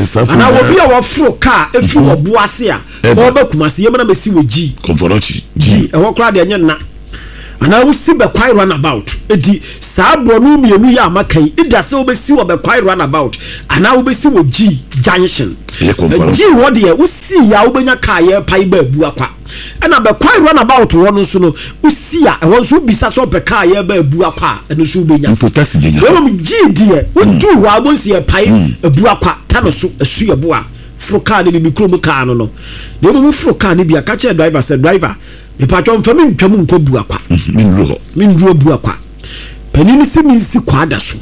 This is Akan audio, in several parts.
ana wo bi a wo fro car efi wo boase a wo ba kumase yemna mesi wo G Comfort G e wo kra de nya na ana wo si be kwai run about edi saa bro no mienu ya amakan ida se wo be si wo be kwai run about ana wo be si wo G junction G wo de wo si ya wo benya car ye pai ba bu akwa ana be kwai run about wo no so no wo si ya e wo so bisa so be car ye ba bu akwa eno so benya protest genya wo G de wo du wa bo si ye pai bu akwa ta no so asu ye bo a fro car de bi kro mu car no de mo fro car ne bi aka che driver say driver me patcho mfa me ntwam nko bu akwa me nduro bu akwa panini si mi si kwada so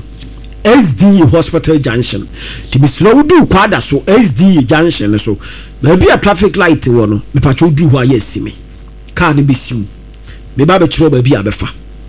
SDA hospital junction ti bi sro wudu kwada so SDA junction so na bi a traffic light wo no me patcho du ho ayesi me car ne bi siu me ba be kiro ba bi abefa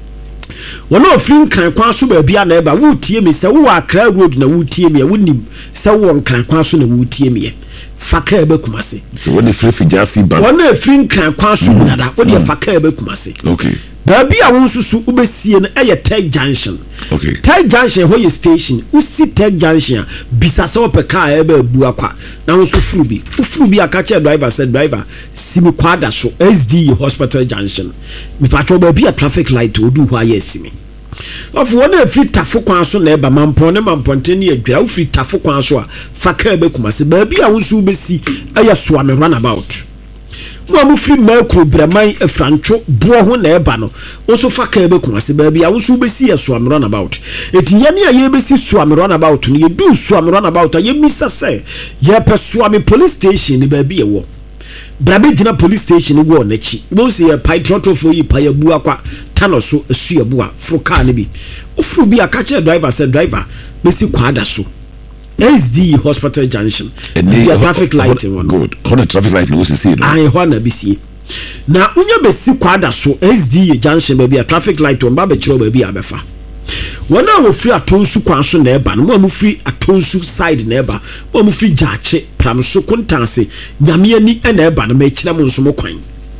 wono ofrin kan kwa so ba bi a na eba wo tie me se wo Accra road na wo tie me wo nim se wo nkan kwa so na wo tie me faka ebe kumase so when the free fijasi ban wona afrin kan kwa so binada wo de faka ebe kumase okay da bi a won susu ubesie no eye Tech Junction okay Tech Junction ho ye station usi Tech Junction bisa se opeka ebe bu akwa na won so furu bi aka che driver said driver simi kwada so SDA hospital junction mi patcho ba bi a traffic light odu ho aye simi of one free tafo kwan so na eba mampon ne mamponte ne adwira wo free tafo kwan so a faka ebe kumase ba bi a wo so besi aya so am run about mo am free makro braman efrancho bo ho na eba no wo so faka ebe kumase ba bi a wo so besi ya so am run about eti ye ne ye besi so am run about ne ye du so am run about ye misa se ye peso am police station ne ba bi e wo brabe gina police station wo na chi bo se ye pai trotofo yi pa ya bu akwa tano so asu yabu a fro car ne bi ofru bi aka che driver said driver mesi kwada so SDA hospital junction the traffic light one good on the traffic light no see no ai ho na bisi na unya besi kwada so SDA junction ba bi a traffic light one ba be kiro ba bi abefa wona wo free atonsu kwan so na eba no mo free atonsu side na eba mo free jaache pram so kontanse nyame ani na eba no ma kira mo nso mo kwan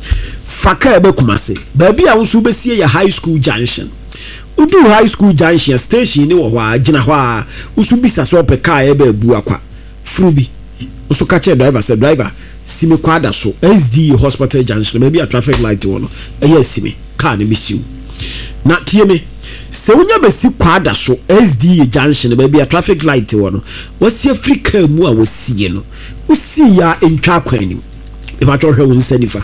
faka ebe kumase ba bi a wo so besie ya high school junction udu high school junction station ni wo ho agina ho a usu bisa so opeka ebe bu akwa frubi usu ka che driver say driver simi kwada so SDA hospital junction maybe a traffic light wono eye simi car ne bisiu na tie me se wonya besi kwada so SDA junction maybe a traffic light wono wasi Africa mu a wasie no usi ya entwa kwanim e ba hwe won sanifa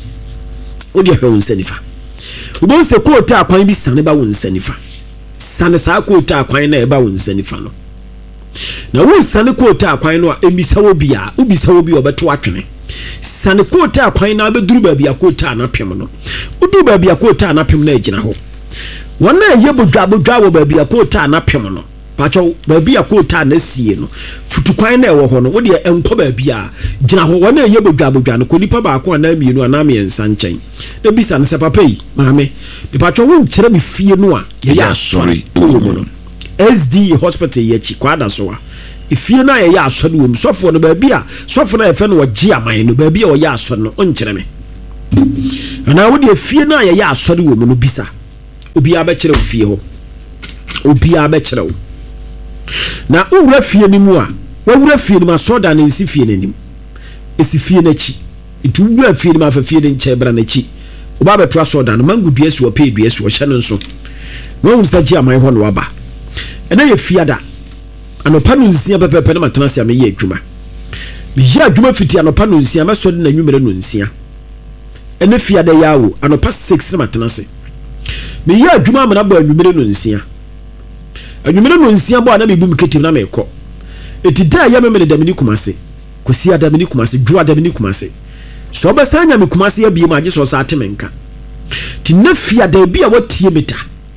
odi hwe won sanifa ubon se quota akwan bi sane ba won sanifa sane sa quota akwan na e ba won sanifa no na won sane quota akwan no emisa wo bia ubisa wo bi obeto atwene sane quota akwan na abeduru ba bia quota na pem no udu ba bia quota na pem na agina ho wona ye bodwa wo ba bia quota na pem no pacho ba bia quota na sie no futukwan na e wo ho no wo de enko ba bia gina ho wona ye bodwa no ko nipa ba ko na mienu ana me ensa nchen na bisa ne papa yi maame me pacho won kire me fie no a ye ya sorry no SDA hospital ye chi kwada so a ifie na ye ya asɔre wom sɔfo no ba bia sɔfo na ye fe no wɔgye aman no ba bia wo ya asɔre no onkire me ana wo de fie na ye ya asɔre wom no bisa obi abɛkire wo fie ho obi abɛkire wo na owura fie ni mu a wawura fie ni ma soda na nsi fie nanim esi fie na chi itu wura fie ni ma fa fie ni nche bra na chi oba beto soda na mangu dua si ope dua si wo hye no nso no unsa gi aman ho no aba ena ye fie da anopa no nsia pepepe na matena sia me ye adwuma me ye adwuma fiti anopa no nsia me so de na nwumere no nsia ena fie da yawo anopa 6 na matena se me ye adwuma amana ba nwumere no nsia anwumere no nsia bo na me bu mketim na me kɔ eti da ya me me da meni kumase kosi ada meni kumase dwo ada meni kumase so obesanya me kumase ya bie ma age so sa atemenka ti na fia da bia watie meta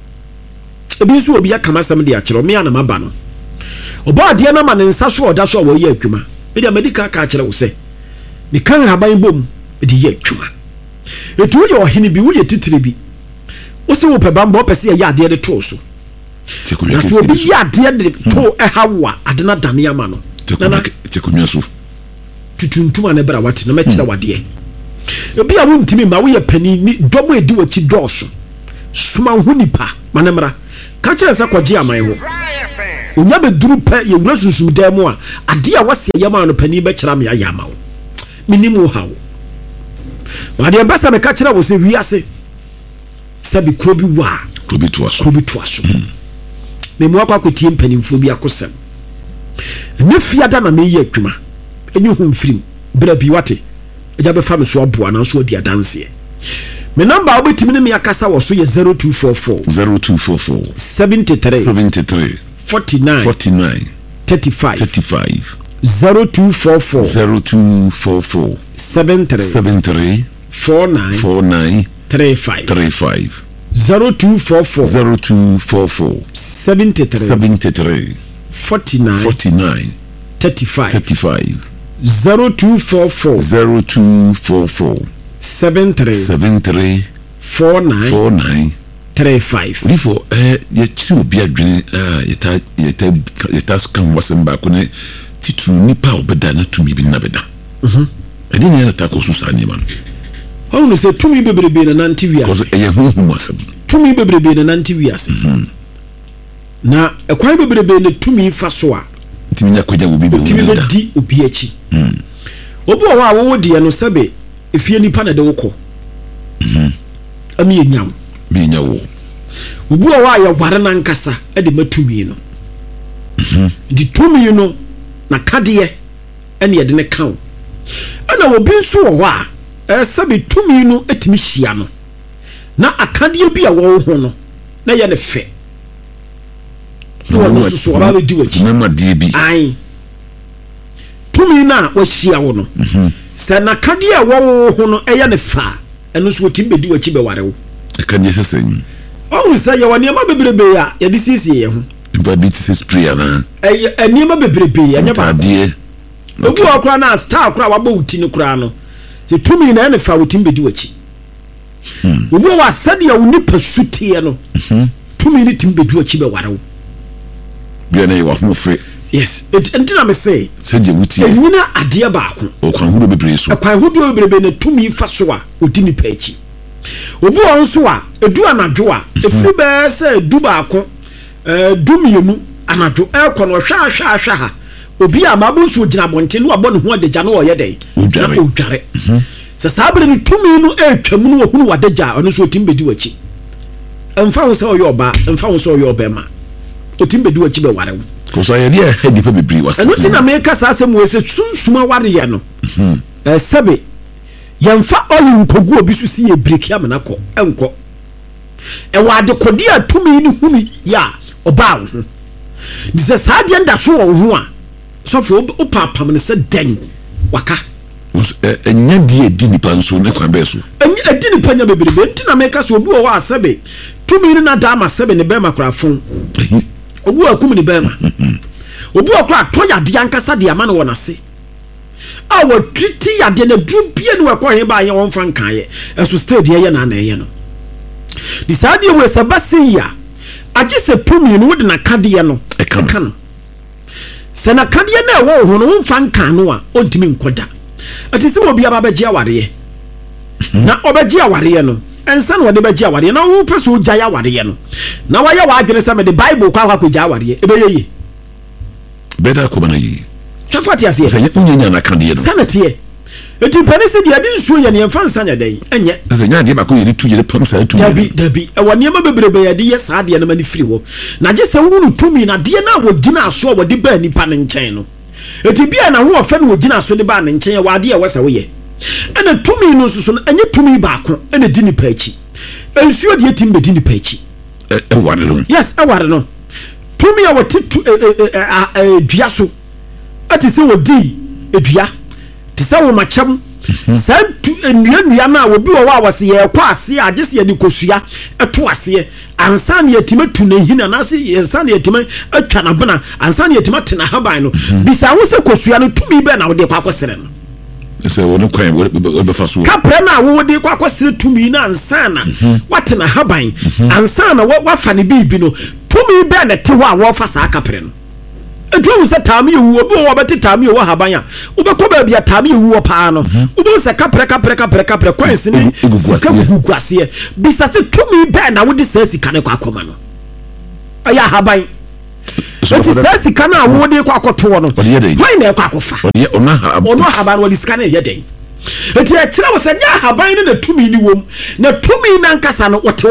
ebi so obi akamasam de akere me ana maba no oba de na ma ne nsa so oda so wo ye adwuma me da medical ka akere wo se me kan haban bom de ye adwuma etu ye ohene bi wo ye titire bi wo se wo peba mba opese ye ade de to so na so bi ya de to hawa adena dane ama no na tekonwa so tutuntuma na bra wate na me kira wade ebi a wontimi ma wo ye pani ni domo edi wachi dosho suma hu nipa manemra ka kire sa kwaje aman ho onya beduru pa ye wura sunsum dan mu a ade a wase yama no pani be kira me ayama wo minimu ha wo wade ambasa me ka kira wo se wiase sabi kuro bi wa Kobi tuaso me mo akwa kotie mpanimfo bi akosem ne fiada na me yi adwuma enyi hu mfirim bra bi wate eja be fa me so aboa na so odi adanse me number obetimi ne me akasa wo so ye 0244 73 49 35 0244 73 49 35 0244 73 49 35 0244 73 49 35 Before ye chi obi adwene yeta kan wasem ba ko ne titru nipa obeda na tumi bi na beda edi ne ta ko susa ni man onu se tumi bebrebe na nanti wiase ko ye honhom wasem tumi bebrebe na nanti wiase na ekwan bebrebe ne tumi fa so a timi nya kwaja obi be tumi be di obi achi obi wa wo de no sebe efie nipa na de wokọ ami enyam bi nya wo obi wa ya gware na nkasa e de matumi no di tumi no na kade ene ye de ne kan ana obi nso wo a sebe tumi no etimi hia no na akade bi a wo ho no na ye ne fe no so so ba be di wachi na ma die bi ai tumi na wa hia wo no se na kade a wo ho no ye ne fa eno so otim be di wachi be ware wo ka je sesenyi o se ye woni ma bebrebe ya ye di sisi ye ho ba bit se spray na eni ma bebrebe ya nya ba die obi okra na star okra wa ba uti ne kra no se tumi na ne fa otim be di wachi obi wa sade ya woni pasutie no tumi ni tim be di wachi be ware wo bia na ye wa ho fre yes entina me say se je wuti enyina ade ba ko o kwan hudo bebre so kwan hudo bebrebe na tumi fa so a odi ni pa echi obi won so a edu anadwo a efiri be se edu ba ko dumienu anadwo ekọ no hwa ha obi a mabu so gina bonte no abọ ne ho adagya no oyɛ den na odware se sabre ni tumi no etwam no ohunu wadagya ono so timbedi wachi emfa ho se oyɛ oba emfa ho se oyɛ obema otimbedi wachi be ware ko so ye dia hedi pa bebri wasa eno tina me ka sa asem we se sunsuma ware ye no sebe yemfa oyi nkogu obi so si ye break ya menako enko e wade kodi a tumi ni hunu ya oba wo ho ni se saade nda so wo ho a so fo opapam ne se den waka enya die di nipa nso ne kwan be so enya di nipa nya bebrebe ntina me ka so obi wo wa sebe tumi ni na dama sebe ne be makrafon obu akum ni be ma obu akwa to ya de ankasa de ama ne wona se a wa twiti ya de na dubie ne wakọ he ba ye won fan kan ye eso stade ye na na ye no di saade we se basia agi se tumi no de na kade ye no eka no se na kade ye na wo ho no won fan kan no a ontimi nkoda ati se obi aba bagia ware na obagia ware no ensa no de bagia ware na wo pese o gya ya ware no na wa ya wa adwene se me de bible kwa kwa gya ware ebe ye beda ko bana yi twafati ase se nya na kan de no sanate eti pane se dia bi nsuo ye ne mfa nsanya dai enye se nya de ba ko ye tu ye pam sa tu dabi e woni ma bebrebe ya de ye saa de na mani firi ho na je se wunu tumi na de na wo gina aso wo de ba nipa ne nkyɛn no eti bia na wo ofa ne wo gina aso de ba ne nkyɛn wa de ye wasa wo ye ena tumi no susu no enye tumi ba ko ena di nipa achi ensuo de etim be di nipa achi e ware no yes e ware no tumi a wo titu dua so ati se wo di edua ti se wo machem santu enua na obi wo wa wase ye kwa ase agese ye di kosua eto ase ansa na yetima tu na hina na ase ansa na yetima atwa na bena ansa na yetima tena haban no bisa wo se kosua no tumi be na wo de kwa kosere no se wo no kwan wo be fa so kapre na wo de kwa kosere tumi na ansa na watena haban ansa na wa fa ne bibi no tumi be na te ho a wo fa sa kapre no edwo se taami ewu obi wo beti taami ewu haban a ubekọ ba bia taami ewu pa no ubi se kapre kwansi ni sika guguase bisa se tumi be na wo de se sika ne kwa akoma no aya haban enti sɛ sika no a wode kɔ akɔtoɔ no hwan na ɛkɔ akɔfa ɔno ahaba no wɔde sika no ɛyɛ den enti ɛkyerɛ wo sɛ nyɛ ahaban no na tumi ni wom na tumi no ankasa no wɔte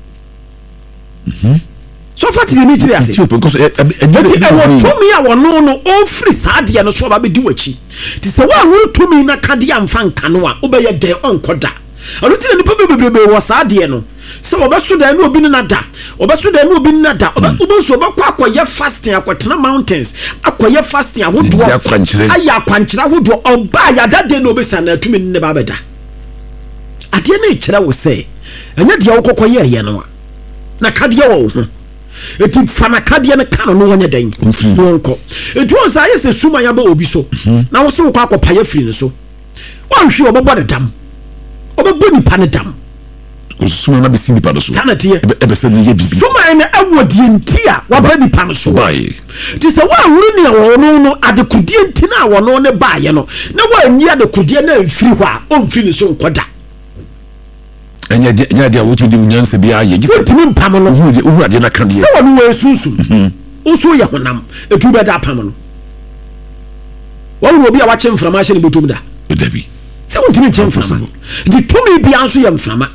hɔ so fa tiri ni kyerɛ ase enti ɛwɔ tumi a wɔno no ɔmfiri saa deɛ no so ɔba bɛdi w'akyi nti sɛ woawo tumi no ka deɛ amfa nka no a wobɛyɛ dɛn ɔnkɔ da ɔno ti na nipa bebrebe wɔ saa deɛ no sɛ ɔbɛso dan no obi no nada ɔbɛso dan no obi no nada ɔbɛso ɔbɛkɔ akɔyɛ fasting akɔtena mountains akɔyɛ fasting ahodoɔ ayɛ akwankyerɛ ahodoɔ ɔbaa yɛada no obɛsa na atumi no ne ba bɛda adeɛ no ɛkyerɛ wo sɛ ɛnyɛ deɛ wokɔkɔ yɛɛyɛ no a na kadeɛ wɔ wo ho ɛti fa na kadeɛ no ka no no wɔnyɛ dan na wɔnkɔ ɛti wɔn sɛ ayɛ sɛ suma yɛba obi so na wo sɛ wokɔ akɔpayɛ firi no so wɔnhwe ɔbɛbɔ ne dam ɔbɛbɔ nipa ne dam suma na bɛsi nipa no so sanatiɛ ɛbɛsɛ no yɛ bibi suma no ɛwɔ deɛ nti a waba nipa no so nti sɛ woahoro ne a wɔno no adekodeɛ nti no a wɔno ne baayɛ no na woanyi adekodeɛ no amfiri hɔ a ɔmfiri ne so nkɔ da ɛnyɛ deɛ wotumi de nyansa bi ayɛ gye wotumi mpam no wohu adeɛ no ka deɛ sɛ wɔno wɔ asunsum woso yɛ honam ɛtu bɛda apam no wɔwo obi a wakye mframa ahyɛ ne bɔtom da dabi sɛ wontumi nkyɛ mframa nti tumi bia nso yɛ mframa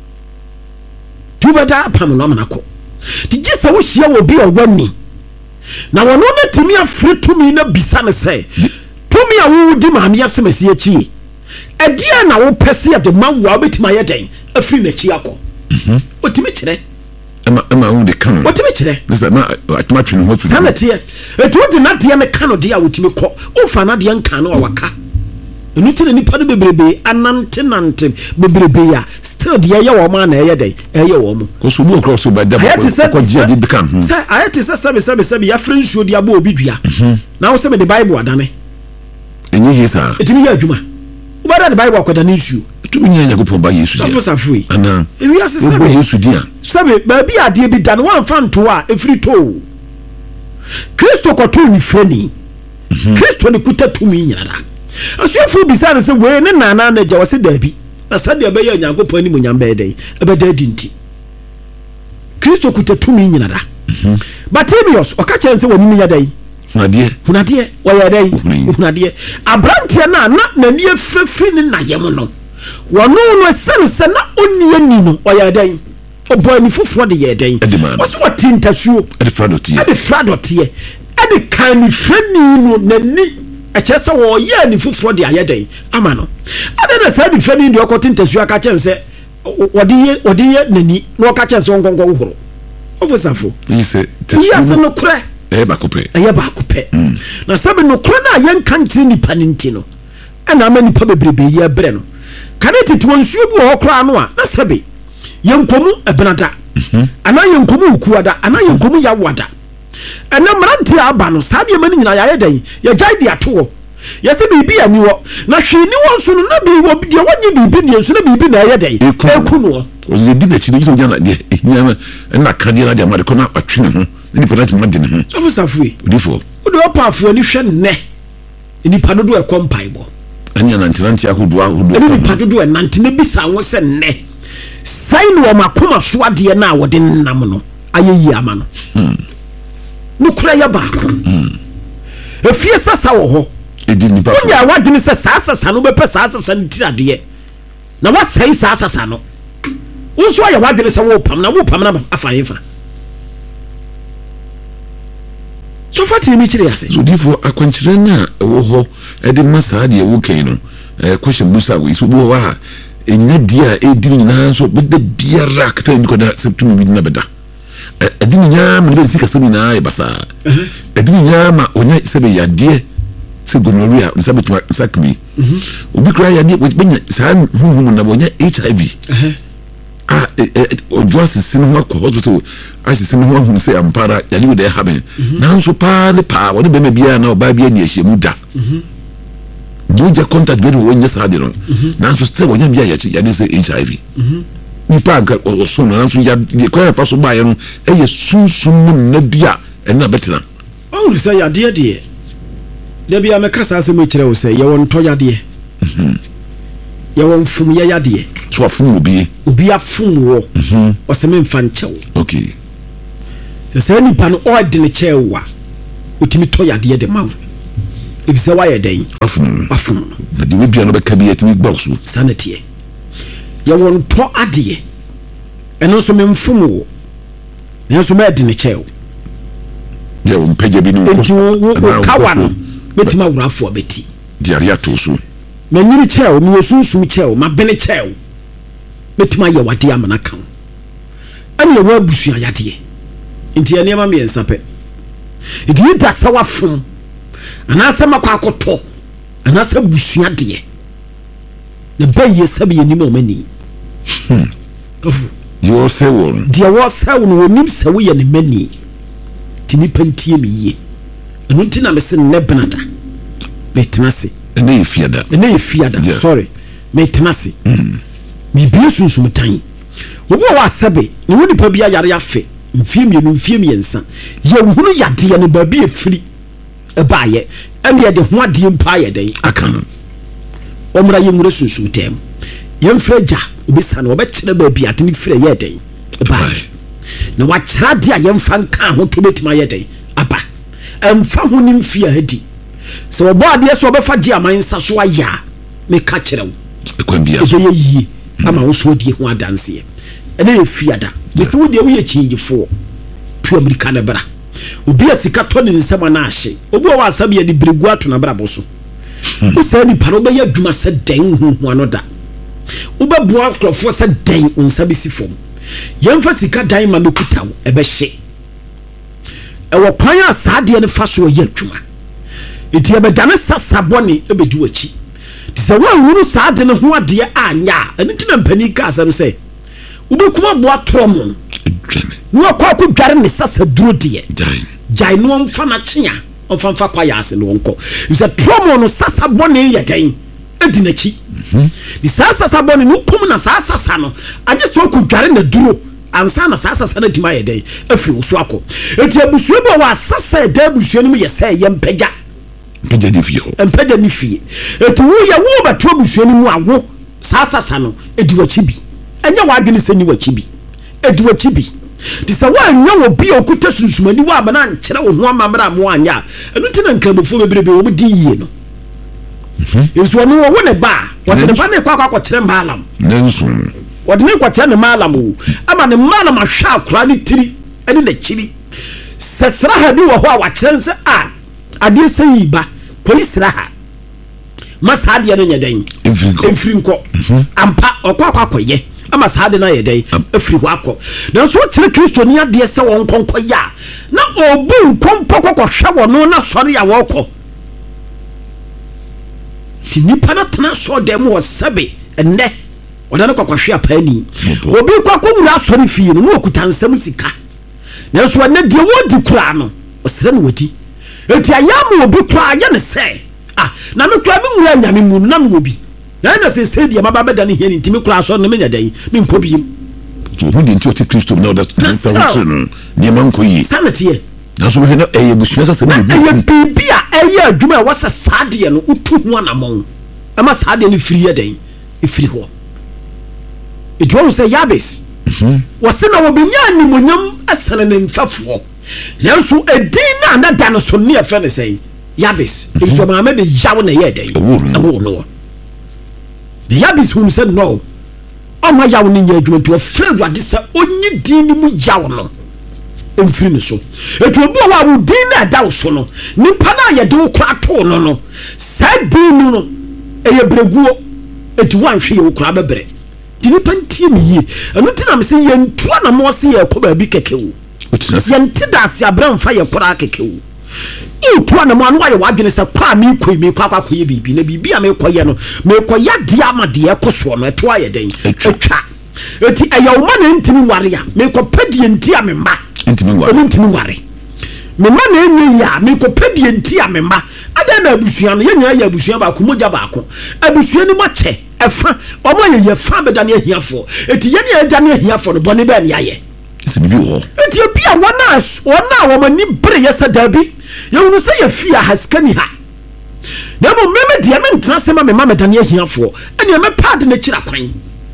tu bɛda apam no amana kɔ nti gye sɛ wohyia wɔ bi a wani na wɔno no tumi afiri tumi no bisa no sɛ tumi a wowodi maame asɛm asi akyie ɛdeɛ na wopɛ sɛ yɛde ma wo a wobɛtumi ayɛ dɛn afiri n'akyi akɔ ɔtumi kyerɛ ɛma wo de ka no ɔtumi kyerɛ atoma twe ne ho afiri saneteɛ ɛti wode nadeɛ no ka no deɛ a wotumi kɔ wofa nadeɛ nka no a waka ɛno nti na nipa no bebrebe anantenante bebrebe a still deɛ ɛyɛ wɔ ma na ɛyɛ dɛn ɛyɛ wɔ mu kɔso obi ɔkora so bɛda kɔgye ade bi ka ho sɛ ayɛ te sɛ sɛbesɛbesɛbe yɛafrɛ nsuo de abɔ obi dua na wo sɛ mede bible adane ɛnyɛ yie saa ɛtumi yɛ adwuma wobɛda de bible akɔdane nsuo tumi nyɛ nyankopɔn ba yesu sɔfo safoi ana ewiase wobɔ yesu di a sɛbe baabi adeɛ bi da no woamfa nto a ɛfiri too kristo kɔtoo ne frɛni kristo ne kuta tumi nyina da asuafoɔ bisa no sɛ wei ne naana no agya wɔ sɛ daabi na sɛdeɛ ɛbɛyɛ nyankopɔn anim onyam bɛyɛ dɛn ɛbɛda adi nti kristo kuta tumi nyina da Bartimaeus ɔka kyerɛ sɛ wɔne nya dɛn hunadeɛ wɔyɛ dɛn hunadeɛ aberanteɛ no a na n'ani afirafiri ne nayɛm no wɔno no ɛsɛne sɛ na ɔnni ani no ɔyɛ dɛn ɔbɔ ani foforɔ de yɛ dɛn ɔsɛ wɔte ntasuo ɛde fra dɔteɛ ɛde ka ne frɛni no n'ani ɛkyerɛ sɛ wɔyɛ ani foforɔ de ayɛ dɛn ama no ɛde na saa de frɛni deɛ ɔkɔte ntasuo aka kyɛn sɛ wɔde yɛ n'ani na ɔka kyɛn sɛ wɔnkɔnkɔ wohoro ɔfo safo yɛsɛ nokorɛ ɛyɛ baako pɛ na sɛbe nokorɛ no a yɛnka nkyerɛ nipa no nti no ɛna ama nipa bebrebe yɛ berɛ no kane tetewa nsuo bi wɔ hɔ koraa no a na sɛbe yɛnkɔmu ɛbena da anaa yɛnkɔmu wukua da anaa yɛnkɔmu yawoa da ɛnɛ mmerante a aba no saa deɛ ma no nyina yɛayɛ dɛn yɛgyae de ato hɔ yɛsɛ biribi ani wɔ na hwee ni wɔ nso no na deɛ wɔnyɛ biribi deɛ nso na biribi na ɛyɛ dɛn ɛku no ɔsɛ di n'akyi no sɛ wonya nadeɛ ɛhia ɛna kadeɛ no deɛ amade kɔ no atwe ne ho ne nipa no atumi ade ne ho ɔfo safoe odifoɔ wode ɔpaafoɔ ani hwɛ nnɛ nipa dodoɔ ɛkɔ mpaebɔ ɛne anantenante ahodoɔ ɛne nipa dodoɔ ɛnante na bisa ho sɛ nnɛ sɛe ne wɔn akoma so adeɛ no a wɔde nam no ayɛ yie ama no nokorɛ yɛ baako ɛfie sasa wɔ hɔ wonya wadwene sɛ saa sasa no wobɛpɛ saa sasa no tiri adeɛ na woasɛe saa sasa no wo nso ayɛ wadwene sɛ wopam na wopam no afa yefa so fa tiri mi kyerɛ ase so difo akwankyerɛ no a ɛwɔ hɔ ɛde ma saa deɛ wokai no question busa wei so bi wɔ hɔ a ɛnya deɛ a ɛdi no nyinaa nso bɛda biara kata nikɔda sɛ tumi bi na bɛda ɛdi no nyinaa ma ne bɛde sikasɛm nyinaa yɛ basaa ɛdi no nyinaa ma ɔnya sɛ bɛyadeɛ sɛ gonorrhea nsa bɛtuma nsa kumi obi kora yadeɛ bɛnya saa huhum na wɔnya HIV ɔdwo asese no ho akɔ hospital asese no ho ahunu sɛ ampara yade wo dɛ haben nanso paa ne paa wɔne bɛma biara na ɔbaa biara ne ahyiamu da mogya contact bɛde wɔnyɛ saa de no nanso sɛ wɔnya bia yɛde sɛ HIV nipa anka ɔso no nanso yɛdeɛ kwan yɛfa so baeɛ no ɛyɛ sunsum mu nna bi a ɛna bɛtena ɔhunu sɛ yadeɛ deɛ da bia mɛka saa sɛ mɛkyerɛ wo sɛ yɛwɔ ntɔ yadeɛ yɛwɔ mfom yɛ yadeɛ so afom obi afom wɔ ɔsɛ memfa nkyɛw okay sɛ nipa no ɔde ne kyɛɛ wo a otimi tɔ yadeɛ de ma wo efisɛ wayɛ dɛn afom na de wobia no bɛka bi yɛtumi gbɔ so sanete yɛwɔ ntɔ adeɛ ɛno nso memfom wo nanso mɛde ne kyɛɛ wo yɛ wo mpagya bi no nti wo kawa no bɛtumi awurafoɔ bɛti diare ato so manyini kyɛɛ wo mewɔ sunsum kyɛɛ wo mabene kyɛɛ wo mɛtumi ayɛ wadeɛ amana ka wo ɛne yɛwɔ abusua yadeɛ nti yɛ nneɛma mmiɛnsa pɛ nti yɛda sɛ wafom anaasɛ makɔ akɔtɔ anaasɛ busua deɛ na bɛyɛ sɛ bɛ yɛnim a ɔmani ɔfo deɛ wɔsɛ wɔ no deɛ wɔsɛ wo no wɔnim sɛ woyɛ ne mani nti nipa ntie me yie ɛno nti na mese nnɛ benada metena se ɛnɛ yɛ fiada sorry metena se mebie sunsumtan obi a wɔasɛbe ne wo nipa bi ayare afe mfie mmiɛnsa yɛhunu yadeɛ no baabi ɛfiri ɛbaayɛ ɛne yɛde ho adeɛ mpa ayɛ dɛn aka no ɔmmra yɛnwura sunsumtam yɛmfrɛ agya obɛsa no wɔbɛkyerɛ baabi ade ne firɛ yɛ dɛn ɛbaayɛ na wakyerɛ adeɛ a yɛmfa nka ho to bɛtumi ayɛ dɛn aba ɛmfa ho ne mfie a adi sɛ wɔbɔ adeɛ sɛ wɔbɛfa gye aman nsa so ayɛ a meka kyerɛ wo ɛbɛyɛ yie ama wo so adie ho adanseɛ ɛne yɛ fiada mesɛ wo deɛ woyɛ kyinyifoɔ tu amirika no bra obi a sika tɔ ne nsɛm ana ahye obi a wɔasɛm yɛ de beregu ato no brabɔ so wo saa nipa no wobɛyɛ adwuma sɛ dɛn huhua no da wobɛboa nkurɔfoɔ sɛ dɛn wo nsa bɛsi fam yɛmfa sika dan ma mɛkuta wo ɛbɛhye ɛwɔ kwan a saa deɛ no fa so ɔyɛ adwuma ɛti yɛbɛdane sasa bɔne ɛbɛdi w'akyi nti sɛ woanwunu saa de no ho adeɛ anyɛ a ɛno nti na mpani ka asɛm sɛ wobɛkum aboa torɔ mo na wakɔ akɔdware ne sasa duro deɛ gyae no ɔmfa no kye a ɔmfa kwayɛ ase no ɔnkɔ sɛ torɔ mo no sasa bɔne yɛ dɛn ɛdi n'akyi ne saa sasa bɔne no wokum na saa sasa no agye sɛ ɔkɔdware na duro ansa na saa sasa no adima yɛ dɛn afiri wo so akɔ ɛti abusua bi a wɔ asasa ɛda abusua no mu yɛ sɛ ɛyɛ mpagya mpagya ne fie ɛti woyɛ wo bɛto abusua no mu a wo saa sasa no ɛdi w'akyi bi ɛnyɛ w'adwene sɛ ni w'akyi bi ɛdi w'akyi bi nti sɛ woanyɛ wɔ bi a ɔkuta sunsumani wɔ amana ankyerɛ wo ho amammerɛ a mo anyɛ a ɛno nti na nkramofoɔ bebrebe wɔ mdi yie no nso ɔno wɔwo ne ba a wɔde ne ba ne kɔ akɔkyerɛ maalam wɔde ne kɔkyerɛ ne maalam o ama ne maalam ahwɛ akora ne tiri ɛne n'akyiri sɛ sraha bi wɔ hɔ a wakyerɛ no sɛ a adeɛ sɛ yi ba kɔyi sraha ma saa adeɛ no nyɛ dɛn ɛmfiri nkɔ ampa ɔkɔ akɔyɛ ama saa de no ayɛ dɛn afiri hɔ akɔ nanso wokyerɛ kristo ni adeɛ sɛ wɔn nkɔnkɔ yɛ a na ɔbu nkɔmpɔ kɔkɔhwɛ wɔ no na sɔre a wɔkɔ nti nipa no tena sɔ dɛm wɔ sɛbe ɛnnɛ ɔda no kɔkɔhwɛ apaani obi kɔ akɔwura asɔre fie no na ɔkuta nsɛm sika nanso ɛnnɛ deɛ wɔdi koraa no ɔsrɛ no wɔdi enti ayɛ ama obi koraa yɛ ne sɛ na me koraa menwura nyame mu no na mewɔ bi na ɛna sɛ deɛ maba bɛda no hiani ntimi koraa sɔre no menya dɛn menkɔ biem wode nti ɔte kristo na wodawotire no nneɛma nkɔ yie sa neteɛ nanso wohwɛ no ɛyɛ busua sɛ sɛ ɛyɛ biribi a ɛyɛ adwuma a wɔsɛ saa deɛ no wotu ho anammɔn ɛma saa deɛ no firi yɛ dɛn ɛfiri hɔ ɛti wɔhu sɛ yabes wɔse na wɔbɛnya animonyam asane ne mfafoɔ nanso ɛdin no a na da no so ne ɛfɛ ne sɛn yabes ɛfisɛ maame de yaw na ɛyɛ dɛn ɛwo no na yabes hunu sɛ no ɔma yaw no nyɛ adwuma nti ɔfrɛ awurade sɛ ɔnyi din no mu yaw no ɛmfiri no so ɛti obi a wɔ a wo din no ɛda wo so no nipa no a yɛde wo kora too no no saa din no no ɛyɛ berɛguo ɛti woanhwɛ yɛ wo kora bɛbrɛ nti nipa ntie me yie ɛno nti na me sɛ yɛntua na ma ɔse yɛkɔ baabi kɛkɛ wo yɛnte da ase abrɛ mfa yɛ koraa kɛkɛ wo wotua na ma no wayɛ w'adwene sɛ kɔ a mekɔ akɔyɛ biribi na biribi a mekɔyɛ no mekɔyɛ adeɛ ama deɛ ɛkɔ soɔ no ɛto ayɛ dɛn ɛtwa ɛti ɛyɛ wo ma na ntimi ware a mekɔpɛ deɛ nti a me mma ɛno ntimi ware me ma na ɛnyɛ yi a mekɔpɛ deɛ nti a me mma adɛn na abusua no yɛnyina yɛ abusua baako mogya baako abusua no mɔkyɛ ɛfa ɔma yɛyɛ fa bɛda ne ahiafoɔ ɛti yɛne yɛda ne ahiafoɔ no bɔne bɛɛ ne ayɛ ɛti ebi a wɔn a wɔn ani bere yɛ sɛ daabi yɛhunu sɛ yɛfi a hasikani ha na mmom mɛmɛ deɛ mentena sɛ ma me ma mɛda ne ahiafoɔ ɛneɛ mɛpa ade no akyira kwan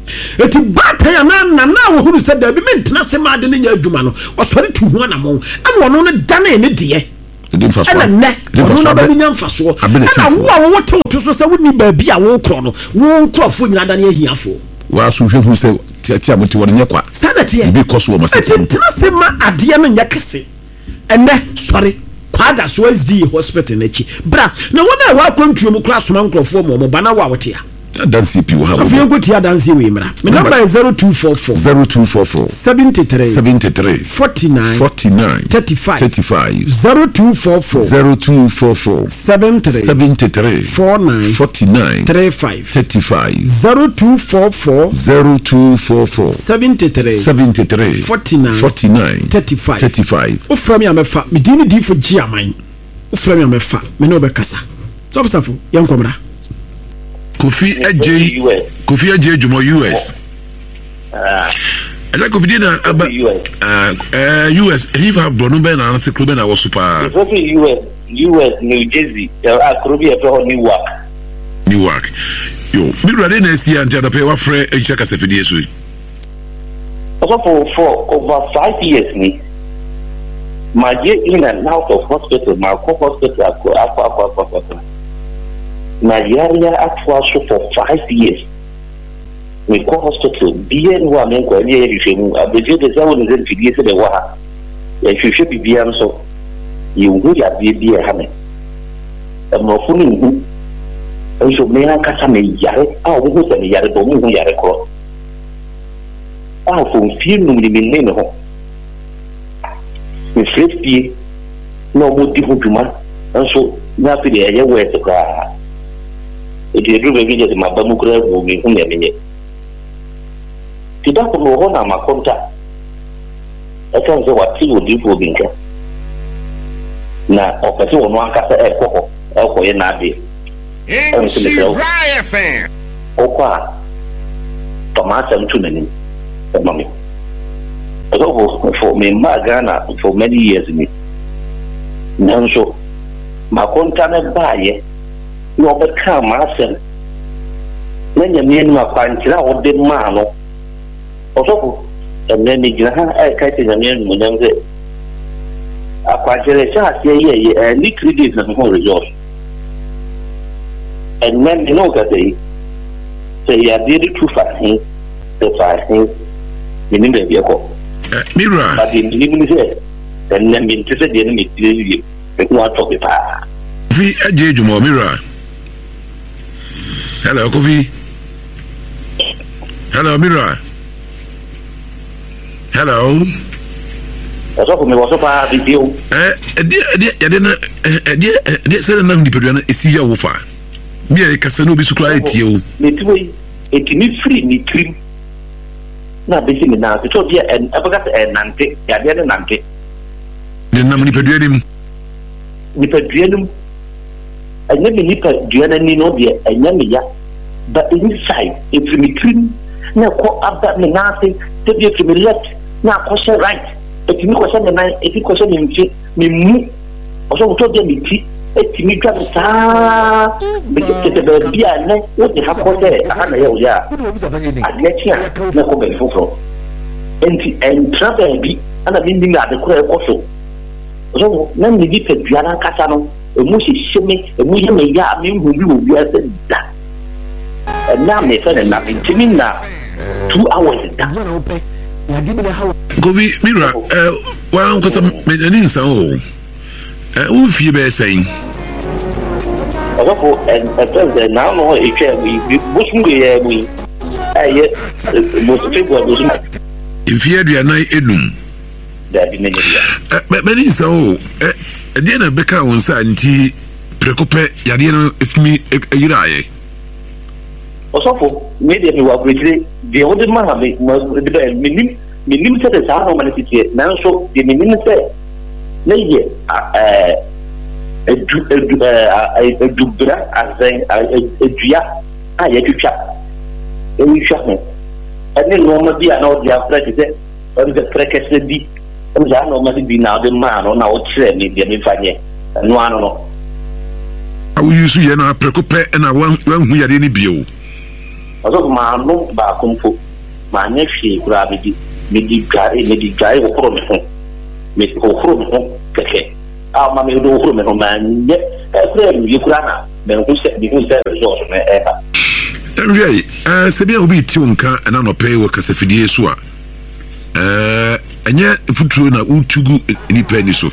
eti bata ya na wo hunu se da bi mentena se ma de ne nya adwuma no osori tu hu anamon ana ono ne dane ne de ana ne ono na ba nya mfaso ana wo to so se woni ba bi a wo kro no wo nkrofo nyina dane ahiafo wa so hwe hu se tia moti won nya kwa sanate bi koso ma se tena se ma ade no nya kese ene sori kwada so SD hospital na chi bra na wona wa kwantuo mu kra soma nkrofo mo bana wa wote ya dansi pi wo ha afia ngoti ya dansi we mra me number is 0244 73 49 35 0244 73 49 35 0244 73 49 35 uframi amefa medini di fo gi aman uframi amefa me no be kasa so fo yankomra Kofi AJ Jumo US. I like Kofi Dina about US. He have Bruno Ben and Secret Ben. I was super. US, New Jersey. Kofi from Newark. Yo, be ready next year until the pay what free a check as a video. For over 5 years, me. My dear in and out of hospital, my hospital, Nigeria actually for 5 years. We call hospital. Bien wa mengo ni yefemu. Abeje de zawo ni zen fidie se de wa. Ya hwehwe bibia nso. Yewu ya bibia ha me. Amofo ni ngu. Nso me aka sa me yare. Wo ho se me yare bo mu ho yare kro. Fo fie nu ni me ne ho. Me fie no mo di ho dwuma. Nso na fi de ye we se kwa. Iti do be just ma ba mu kura go mi hu nyenye tida ko no ho na ma konta e kan se wati wo di fo binka na o pese wo no aka se e ko ye na de o kwa tomata ntu nani e mami so for me ma Ghana for many years me nanso ma konta na baye no be come asem na nyame enu akwankyira wo de ma no osofo enne ni gina ha e kai te nyame enu nyam ze akwankyira cha ye ni credit na mo result enne ni no ka dei se ya de tu fa ni be bi ko Mira but ni ni se enne mi tse de ni mi tire e ko ato be pa Kofi AJ Jumo Mira. Hello, Kofi. Hello, Mira. Hello. Eso me was pa video. Say na ndi pedua na esi ya wo fa. Bia e kasa no bi su kla etie o. Me tiwe etini free ni trim. Na be sini na so bia en abaga nante, ya de nante. De nam ni pedua dim. Ni pedua dim. Anya me nipa duana ni no de anya me ya but inside if me trim na ko abda me na se te bi me left na ko se right et mi ko se na et ko se me mfi me mu o so to de me ti et mi twa sa be te be bia na o de ha ko se ana ya o ya adletia na ko be foforo enti en travel bi ana bi ndinga de ko e ko so so na mi di pe duana kasa no emu shishime emu yeme ya me hu bi obi ase da na me fe na ntimi na 2 hours da Kofi Mira wa nkosa me ni nsa o wo fie be sen Ọ̀pọ̀ ẹ̀fẹ́ náà lọ́wọ́ ìfẹ́ bóṣùgbé yẹ wí ẹ̀yẹ bóṣùgbé bóṣùgbé. Ìfẹ́ aduanan enum. Dàbí Nàìjíríà. Bẹ́ẹ̀ni nsà o ẹ̀díẹ̀ náà bẹ́ka àwọn nsà ntí pẹ̀rẹ̀kọ́pẹ́ yadeɛ no efimi eyiri ayɛ. Ọ̀sọ́fọ̀ mídìí mi wà pèrèkìrè deɛ wọ́n de máa mi nim sɛ de saa ọmọ ne ti tiɛ nanso deɛ mi nim sɛ ne yɛ edubra azɛn edua a yɛtwitwa ewitwa ho ɛne nneɛma bi a na ɔde afra te sɛ ɔde sɛ prɛkɛsɛ bi ɛne saa nneɛma bi na ɔde maa no na ɔkyerɛ mi deɛ mi fa nyɛ ɛno ano no. Awo yi so yɛ na prɛko pɛ ɛna wahu yadeɛ ne bio. Also, my no back comfort, my nephew, gravity, medi gari, or me home. Make home, okay. Our mammy do home, man, yet, you could not, then who said, because there is also ever. Really, Sabia will be tunka and I'm not pay work as a fidie swa. And yet, if you na utugu any penny so.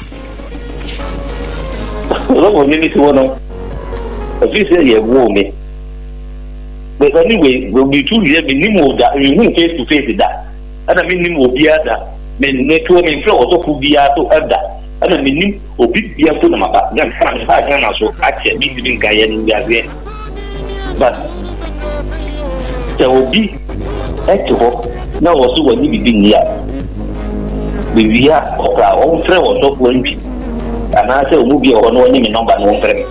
Long minute one. If you say you woo me. But anyway, we'll be 2 years minimum that we won't face to face that. And I mean, him will be other. Men make to me flow to be out to other. And I mean, him will be here to them about them. I so actually being guy and again. But there will be actual now also when you be near. We are our own friend was not going to. And I say, movie or no name number one friend.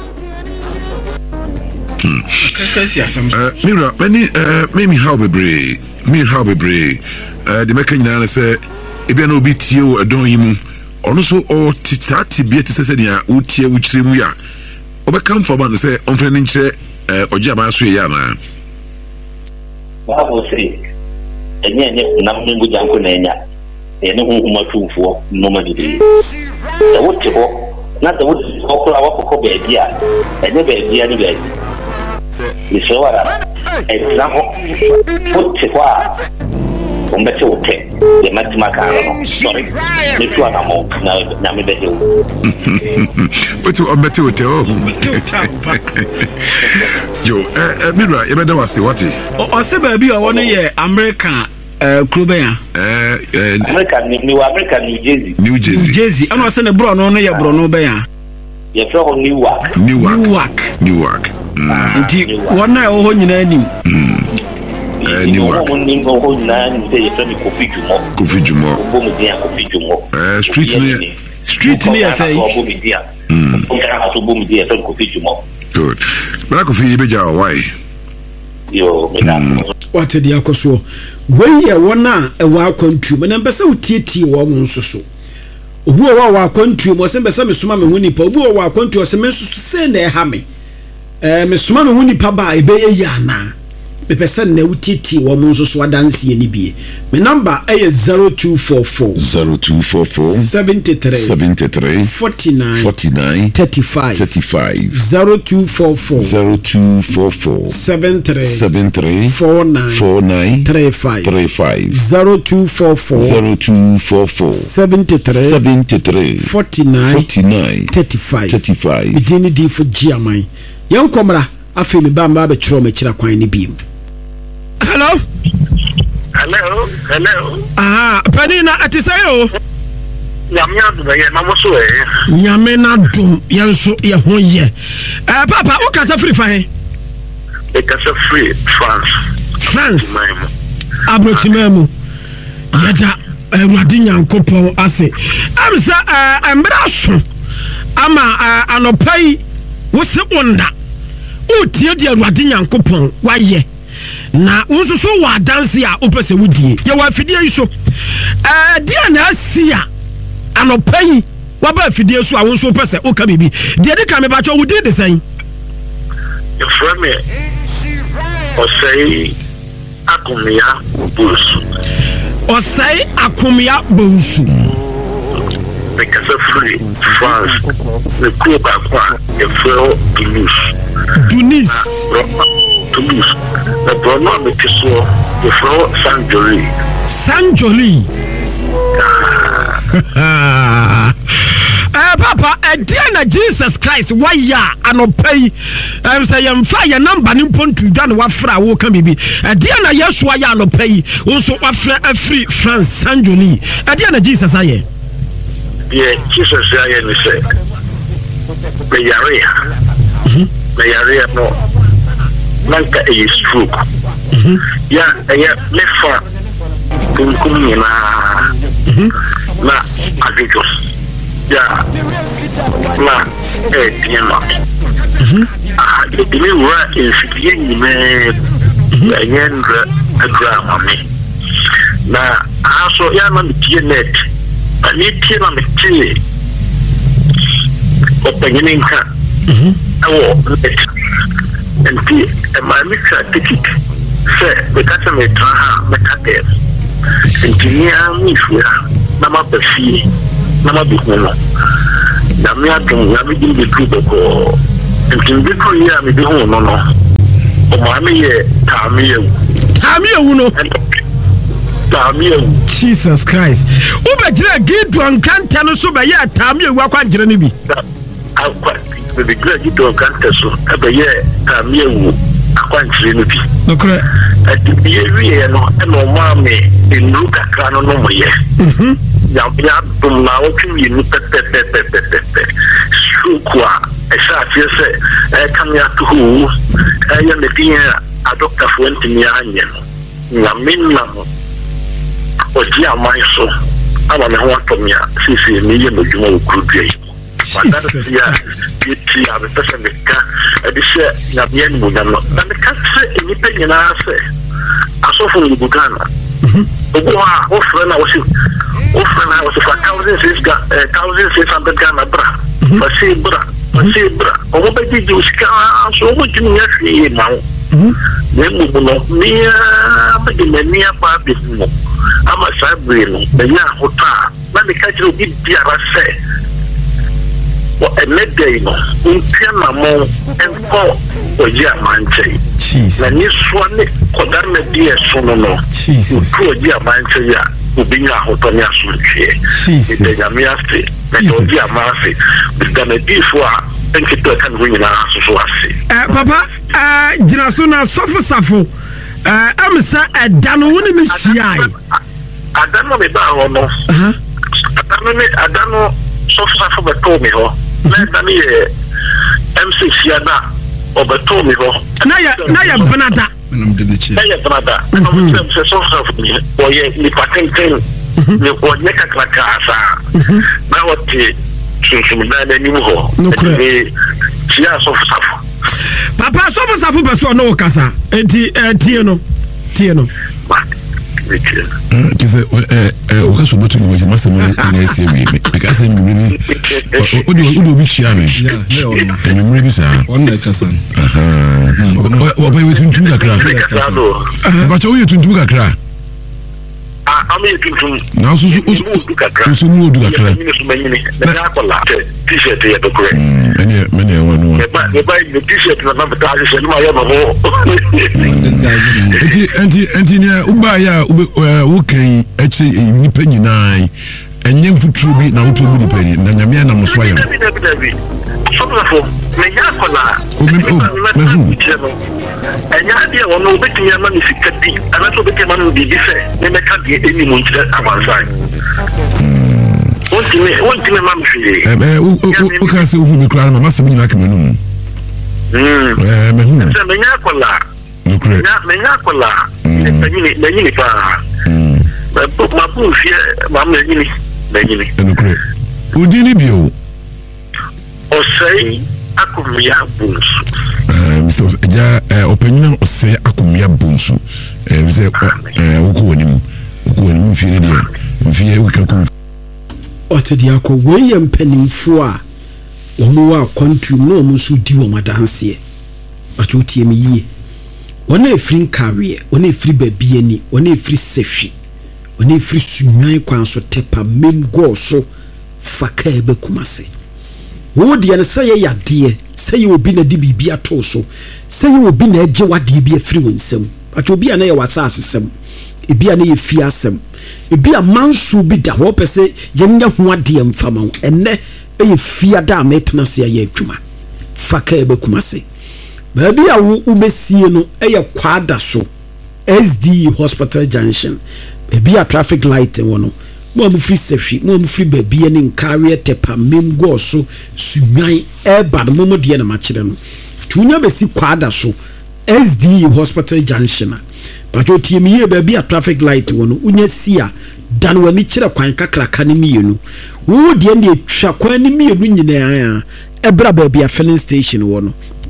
Mira, maybe how be brave. The Mekan say, if you no be you, I don't him. Also, or Titati be to say, Utia, which we are. Overcome for one to say, on friending chair, or Jabasuyana. I will say, and yet, nothing with Uncle Nanya. And no more true for no money. The wood to walk, not the wood to walk our copy idea, and never idea anyway. It's so example, put to what? On better will take the Matimaka. Sorry, if you are a monk now, Namibedu. What's on better will tell you? Mira, you better was what? Or say, baby, I want to hear American. Clubia. American, New Jersey. I know send a brown on your Bruno Bear. You're from Newark. One night, oh, you name. Newark. Street near say. Good. Black of you, why? What the Akoso? When ye wana a wild country, when I'm so titi woman so. Ubu wa country was some summa winnie po, wa country was a mess to send a hammy. Miss Mamma Winnie Paba, a bay yana. The person ne titi woman so swadansi any be. My number is 0244 73 49 35 0244 73 49 35 0244 73 49 35 Medini di for Giamai. Young Comra, I feel me bamba be chro me chira kwan ni bim. Hello. Panina atisayo. Nyame na dum yenso ye ho ye. Papa, o kasa free fa he? E kasa free France. Abrochimemu. Yeda Ewurade Nyankopon ase. Amsa embraso. Ama anopai wose onda. Utie di Ewurade Nyankopon waye. Na unsusu wa dance ya opese wudie. Ye wa fidie yi so. Dia na asia anopai wa ba fidie so a unsu opese o ka bibi. Dia de ka me ba cho wudie de san. Your friend me. Osei akumia busu. Osei akumia busu. Because of free France, the Cuba qua, the Fro Tunis. Toulouse. The Bruno Metiso, the Fro Sanjoli. Papa, a dear Jesus Christ, why ya and pay? I'm saying fire number nippon to done what fra will come be. A dear Yeshua ya no pay, also after a free France Sanjoli. A dear Jesus, I am. Yeah, Jesus, I am say. The area no. Nanka a stroke. Yeah, left for na agriculture. Yeah, na Diana. The deliverer is getting me a grandma. Now, also, I'm on the net. I need to on the tea. But beginning, I will let and my mixer ticket. Say, the customer may try Macadam. Engineer, Mifia, Nama Bafi, Nama Bukuna. Namia can navigate the group of and can be clear, maybe home, no. Jesus Christ. Ubejira Gidu Ankanta no so be ya Tamie wu akwanjira ni bi. The great Gidu Ankanta so be ya Tamie wu akwanjira ni bi. Nokre. Ati bi ewie no e no ma me enu kakra no no moye. Ya dum na o twi ni pepepepepepe. Shukwa e sha tie se e kan ya tuhu e ya me tin a doctor fuenti mi anya na minna oji amanso ama me ho atomia sisi mi ye modwuma okurudue Jesus ya yiti a be pese me ka e de she na bien mu na no na me ka se eni pe nyina se asofo ni bugana obo ha ofre na wosi fa 1600 Ghana bra Masibra obo be di uska so mo timi ya fi ma nemu no mia ba di mania ba bi no ama sabre no be ya hota na me ka jiro bi biara se o enedei no untia na mo enko oji amanche na ni suane kodar me di eso no Jesus oji amanche ya ubinya hota ni asunche ite jamiaste na oji amanche bigame bifwa enkito kan winyina so ase papa jina so na safo amsa adano woni me hia adano me ba ho no adano safo beto me ho na dani e MC Siada obeto me ho na ya banada no se safo ni oye ni patenten ni oye kakaka asa na wote sunsun na ni mu ho ni tia safo papa safo beso no kasa enti tie no kise o ka so botu ni ma se mo na ese mi ka se mi mi o bi chia mi ya mi bi sa on na kasa o ba wetu kakra ba cha o yetu kakra ami tuntum na so mu odu kakra na akola t-shirt ya dokore mene wonu e ba t-shirt na na beta se ma ya no enti ne uba ya wo kan echi nipa nyinaa enye mfuturu bi na wotu obu nipa ni na nyame na mo so ayo sofo me ya akola enya dia wono betimi ama ni sikati anaso betimi ama bi se ne meka die eni mo ntire avansan ontime mam hwe o ka se hu bi kra ma se bi na kamenu me hu se me nya akola nokre me nya akola me nyini pa ma bu fie ma me nyini nokre udini bio o sei akumia bunsu Mr. Ja opinion o se akumia bunsu we wuko ni fie dia fie wuka otedi akọ we ye mpanimfo a omo wa kontum no omo so di wo madanse acho tie me yie wona efiri nkawe wona efiri babie ni wona efiri sehwi wona efiri sunwan kwan so tepa mem go so faka ebe kumase wo de ne sey yade sey obi na di bibia to so sey obi na age wade bi afiri wonsam acho obi na ye wasa asesem ebi na ye fi asem ebi mansu bi da ho pese yenya ho ade mfama enne eye fi ada metena se ya adwuma faka ebe kumase baabi a wo ubesie no eye kwada so SDE Hospital Junction ebi a traffic light wono mo amfri sehwi mo amfri babie ne nkare tepa mem go so sunwan eba mo mo de na ma kire no tunya besi kwada so SDE Hospital Junction but o tie miye babie a traffic light wono unya sia dan wani kire kwan kakraka ne mienu wo de ne atwa kwan ne mienu nyina ebra babie a filling station wono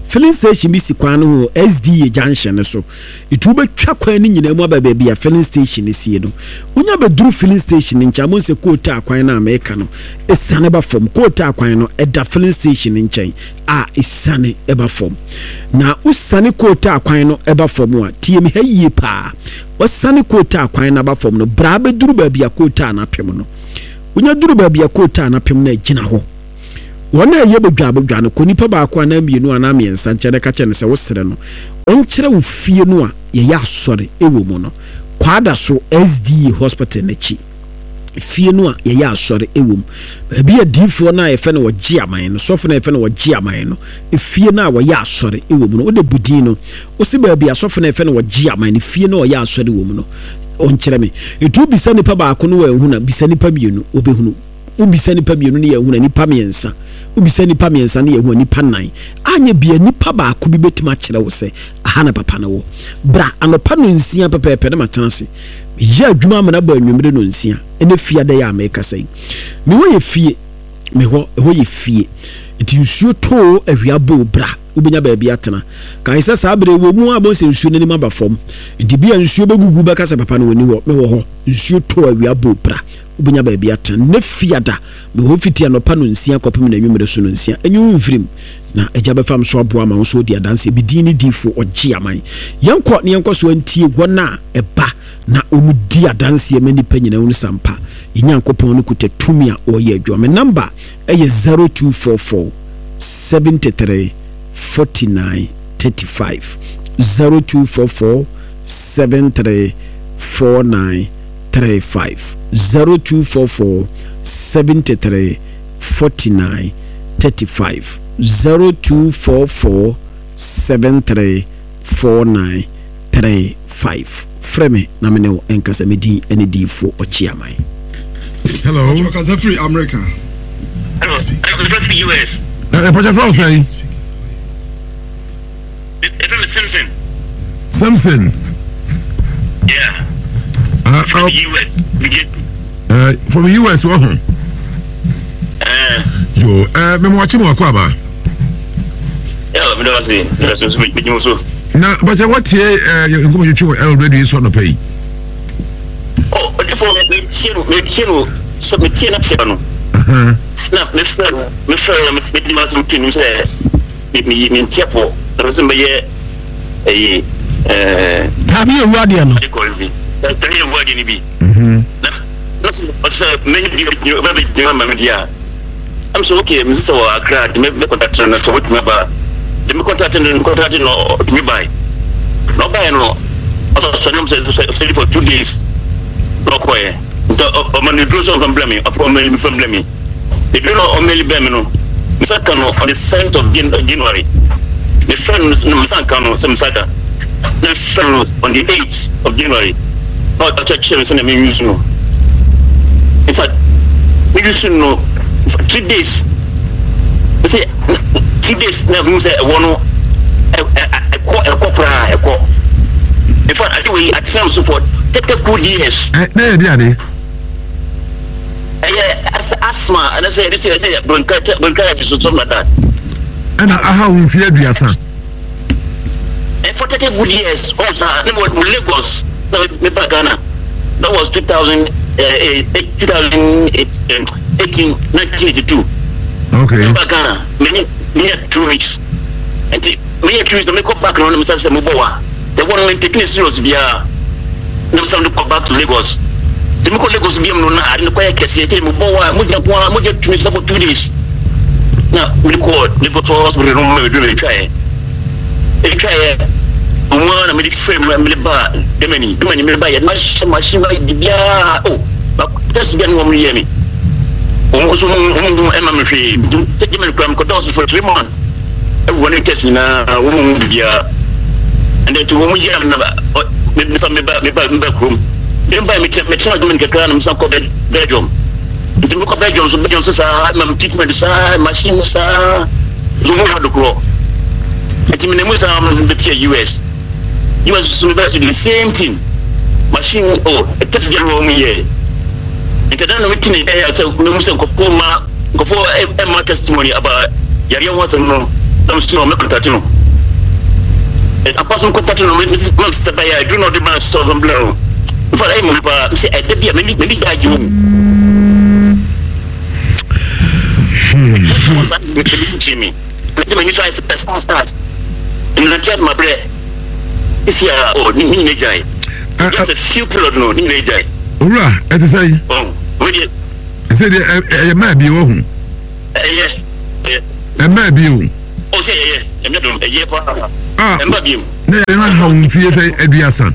filling station bi si kwan no ho SDA junction so itu betwa kwan ni nyina mu aba baabi a filling station si no unya beduru filling station ncha mo se kota kwan na America no esane ba fom kota kwan no eda filling station nchen a esane eba fom na usane kota kwan no eba fom a tiem hayi pa wasane kota kwan na ba fom no bra beduru baabi a kota na pem no unya duru baabi a kota na pem na gina ho wona ye badwa no ko nipa ba ko na mienu ana miensa nkyere ka kyene se wo sere no onkyere wo fie no a ye ya asore ewo mu no kwada so SDA hospital na chi fie no a ye ya asore ewo mu baabi adifo na ye fe no wogye aman no sofo na ye fe no wogye aman no fie na wo ya asore ewo mu no ode budin no o se baabi asofo na ye fe no wogye aman no fie no wo ya asore ewo mu no onkyere me etu bisa nipa ba ko no wa ehuna bisa nipa mienu obehunu ubisa nipa mienu ne ehuna nipa miensa ubisa nipa miensa ne ehuna nipa nan anye bia nipa ba ko bi betima kyerɛ wo sɛ aha na papa na wo bra anopa no nsia pepepe na matanse ya adwuma amana ba anwumre no nsia ene fia da ya America sɛ me wo ye fie me ho ye fie enti nsuo to awia bo bra ubenya ba bia atena kan sɛ saa bere wo mu abo sɛ nsuo n'anim aba fam enti bia nsuo begugu bɛka sɛ papa no woni ho me wo ho nsuo to awia bo bra ubenya ba bia atena ne fiada me ho fiti anopa no nsia kopem na anwumre so no nsia enyu mfirim na eja befam so aboa ma so di adanse bidini difo ogye aman yenko ne yenko so antie gona eba na omudi adanse mani panyina unu sampa inyankopon no kutetumi a oye adwa me number eye 0244 73 49 35 0244 73 49 35 0244 73 49 35 0244 73 49 35 frame na mene enkasa medi ene difo ochiamai. Hello. Because free America. Hello. I'm from the US. Papa France say. It's Simpson. Simpson. Yeah. From the US. From the US wo ho. Yo, me mo wachi mo akwa yeah, me do say. That's me so. Na but what here you come you try already so no pay. Oh, before me kino so me tia na no. Na me fẹ́ me di ma so tinu say me tiapo reason be ye tabi ewade no. Tabi ewade ni bi. Na so me di ma dia. I'm so okay, Mr. Accra, the me contact na so what me ba. The me contact no to me buy. No buy no. Also so say for 2 days. No quiet. The man you from blame from blame. The you know only blame no. Mr. Kano on the 7th of January. The friend no Mr. Kano some sada. The friend on the 8th of January. No church service na me use no. In fact, we use no for 3 days. You see 3 days na we say one in fact I think we at some so for 30 good years. Na dia de. Asthma and I say this is bronchitis so something like that. And aha we fear duasa. And for 30 good years also Lagos me Ghana. That was 1982. Okay. Ghana me 2 weeks. And me 2 weeks I come back on myself say Mubowa. The one when taking serious bia. Them some to come back to Lagos. The me Lagos bia no na I no kwaya kese te Mubowa mo just 2 weeks for 2 days. Now we call Liverpool hospital no me do me try. E try na me frame me ba de many me ba ya machine bia oh but test bia no mo hear me. So Emma me free. Take me from Kotos for 3 months. Everyone test na bia. And then to woman here me some me back room. Then by me try to make a plan some ko bedroom. To me ko bedroom so sa mam treatment sa machine sa zo mo do ko. Ati me nemu sa the US. US university the same thing. Machine it test get wrong here. Into that we can so me musa ko for testimony about yari wan so no them still me contact no. Apostle Contact no Mr. Bayer, I do not demand Southern Blow. For a moment, say, I did be a many die you. Jimmy. When you try to start, and I get my bread. It's here, or Nina Jai. Just a few people know Nina Jai. Ura, I say, oh, will you? I said, I might be home. Yeah. I might be home. Oh, say, I'm not a year for and love you. No, how you feel, say, Edwia son.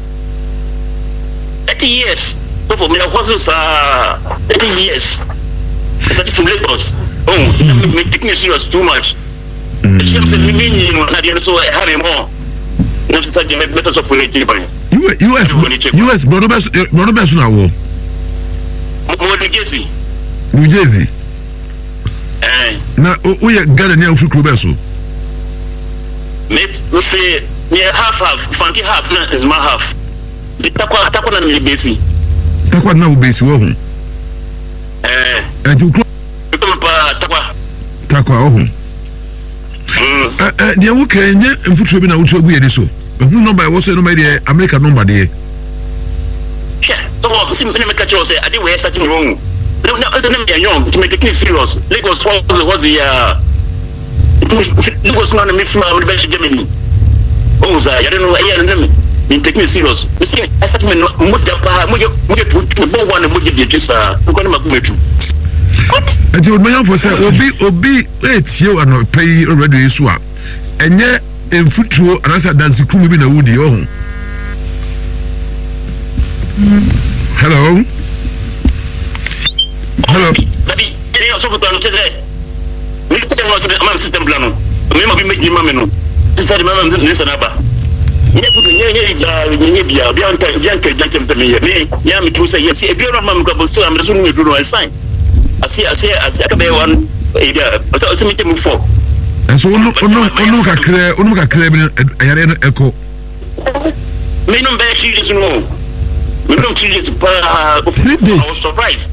30 years. For me, I wasn't 30 years. It's a different Lagos. Oh, my thickness was too much. It seems to me, you know, I didn't so I had more. Not such a better of US, Bonobas now. New Jersey. Now, we got a new Fukubeso. Let's say near half, funky half is my half. The Takwa and me busy. Takwa now base woman. And you Takwa. The okay, and Fukubi now to agree so. Who number was no American number there? Yeah, so make a choice. I didn't wear such wrong. No, as an young to make it serious. Lagos was the it was not a mix from the best Germany. Oh, I don't know. I don't know. In taking it serious. You see, I started to one and would just and you would my for say, Obi, it's you and not pay already swap. And yet, in football, and I said, that's the cool in a woody own. Hello. Baby, you also put on today. We was a system plan. Remember, we make you mamma. This is the mamma, this and Abba. Yami to say, yes, if you're not mamma, so I'm assuming you do not sign. I see, one area, but I was meeting move for. And so, no, echo. Minimum bad she is no. Minimum she is surprised.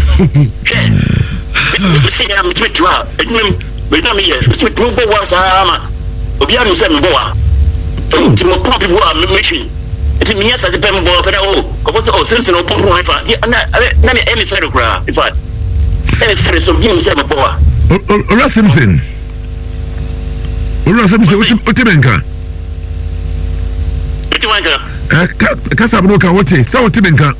See, I'm with you. But I'm here. It's with Rubo was Ama. Obian said, Boa. Timo Pompey Boa mission. It's me as a pen ball, but oh, since no pump wife, not any side of crowd. If I any so you said Boa. Ora Simpson. Ora Simpson, Utimenka. Casabroca, what's it? So Timenka.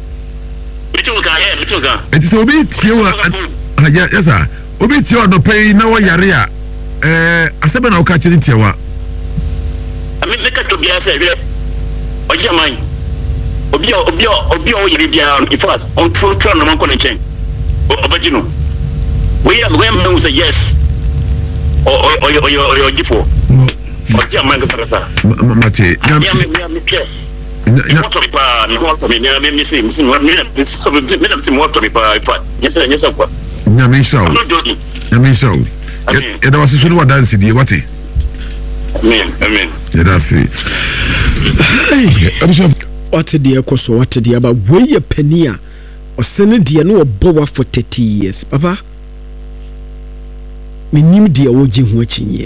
It is Obi Tio. Yes, sir. Obi Tio no pay no Yaria. A 7 hour catching it. I mean, make it to be a say, or your mind. Obio, in fact, on true turn on connection. Original. We are going to say yes or your gifo. Or your mind, Mate. What dear Koso, what dear about way a penny or send dear no boa for 30 years, Papa. Me nim dear watching ye.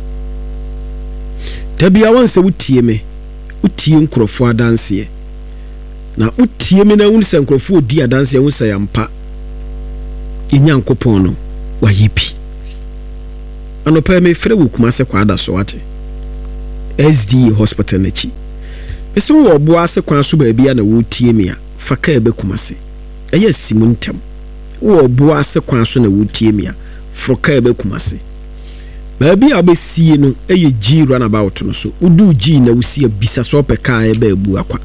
Tabia once a would me. Utie nkrofo adanse na utie me na unse nkrofo di adanse unse yampa enyankopon no wayipi anopa me frɛ wo kuma se kwada so wate SD hospital nachi ese wo obo ase kwan so ba bia na wo tie me a faka ebe kuma se eye simuntem wo obo ase kwan so na wo tie me a faka ebe kuma se Baby abesie no eye G runabout no so udu G na wusi abisa so peka ebe ebu akwa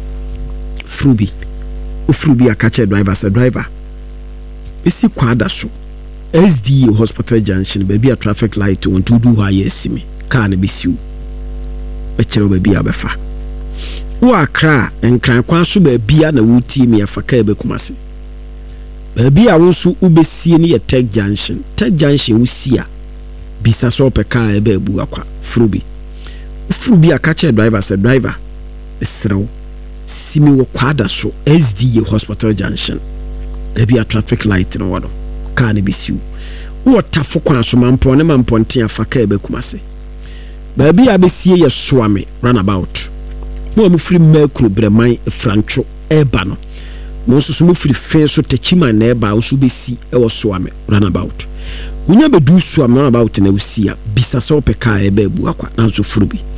Frubi akache driver say driver esi kwada so SDA hospital junction baby a traffic light won to do ha yesimi car na bisiu be kire baby abefa wo akra enkran kwa so baby na wuti mi afaka ebe kumase baby a wo so ubesie ni ye tech junction wusi a bisa so peka ebe ebu akwa Frubi akache driver say driver esrew simi wo kwada so SDA hospital junction ebi a traffic light no wado car ne bisiu wo tafo kwa so mampo ne mampo ntia faka ebe kumase baabi a besie yɛ Soame runabout mo am free Mercury Breman Francho eba no mo nso so mo free fe so Techima na eba nso besi e wo Soame runabout wonya bedu Soame runabout na usia bisa so peka eba ebu akwa na nso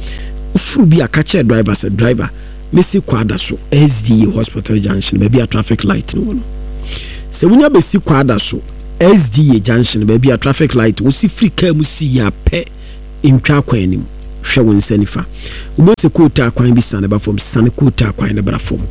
furu bi akache driver se driver mesi kwada so SDA Hospital Junction baabi a traffic light no no se wonya besi kwada so SDA Junction baabi a traffic light wo si free car mu si ya pe intwa kwan anim hwe won sanifa ubose kota kwan bi sane ba fom sane kota kwan na bra fom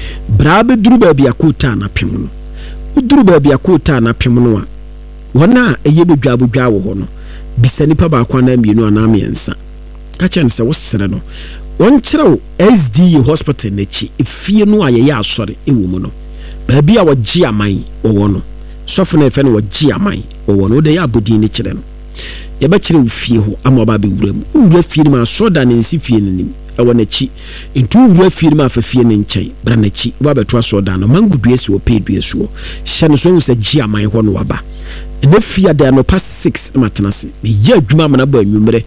bra be duru baabi akota na pem no uduru baabi akota na pem no a wona eye bodwa wo ho no bisanipa ba kwan na mienu ana miensa ka chen se wo sere no won kyerɛw SDA Hospital na chi efie no ayeye asɔre ewo mu no baabi a wɔgye aman wo no sɔfo na efe no wɔgye aman wo no de ya abodi ni kyerɛ no yaba kyerɛ wo fie ho ama ba be wura mu wura fie ma soda ne nsi fie nim ɛwɔ na chi ntu wura fie ma fa fie ne nkyɛn bra na chi wo ba beto soda no mangudue si wo pedue so hye no so wo sɛ gye aman ho no waba na fie da no pass 6 ma tenase me ya adwuma ma na ba anwumere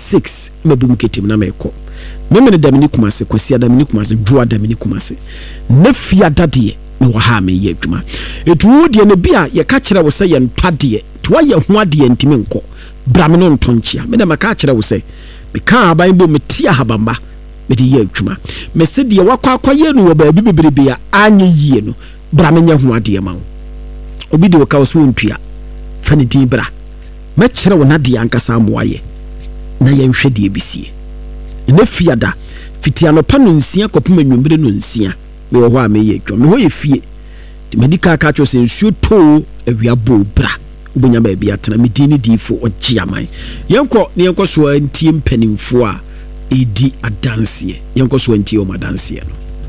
6 ma bum ketim na mekɔ me dam ni kumase kwasi adam ni kumase dwo adam ni kumase na fie da de me wo ha me ya adwuma etu wo de ne bia ye ka kyerɛ wo sɛ ye ntwade to wa ye ho ade ntimi nkɔ brame no ntonchia me da maka kyerɛ wo sɛ me ka aban bo me tia habamba me de ye adwuma me se de wakɔ akɔye no wo baabi bebrebe a anye yie no brame nya ho ade ma wo obi de wo ka wo so ntua fa ne din bra me kyerɛ wo na de ankasa amoaye na ye nhwɛ de ebisie ne fiada fitia no pa no nsia kopema nwumbre no nsia me wo ho a me ye adwuma me ho ye fie de medical ka cho se nsuo to awia bo bra ubonya ba bia tena medini difo ogye aman yenko so antie mpanimfo a edi adanse yenko so antie o madanse